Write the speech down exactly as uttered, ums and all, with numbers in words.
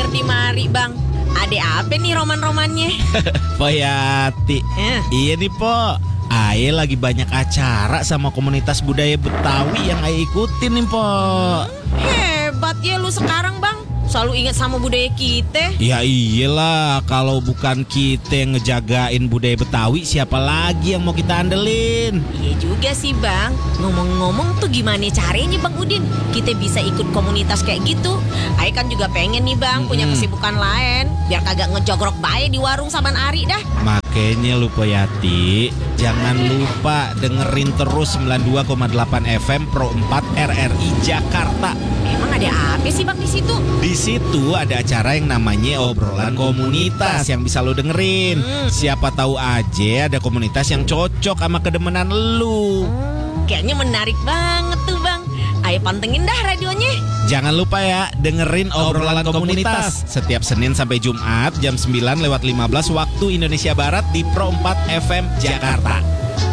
Yati mari bang. Ada apa nih roman-romannya? Poyati. Eh. Iya nih Po, Aye lagi banyak acara sama komunitas budaya Betawi yang Aye ikutin nih Po. Hebat ya lu sekarang bang. Selalu ingat sama budaya kita. Ya iyalah, kalau bukan kita yang ngejagain budaya Betawi, siapa lagi yang mau kita andelin? Iya juga sih bang. Ngomong-ngomong tuh gimana caranya bang Udin kita bisa ikut komunitas kayak gitu? Ayo kan juga pengen nih bang punya Mm-mm. kesibukan lain, biar kagak ngejogrok bae di warung saban ari dah. Makanya lu Poyati, jangan lupa dengerin terus sembilan puluh dua koma delapan F M Pro empat R R I Jakarta. Emang ada apa sih bang di situ? Di situ ada acara yang namanya obrolan komunitas yang bisa lo dengerin. Hmm. Siapa tahu aja ada komunitas yang cocok sama kedemenan lu. Hmm, kayaknya menarik banget tuh bang. Ayo pantengin dah radionya. Jangan lupa ya, dengerin obrolan komunitas setiap Senin sampai Jumat jam sembilan lewat lima belas waktu Indonesia Barat di Pro empat F M Jakarta.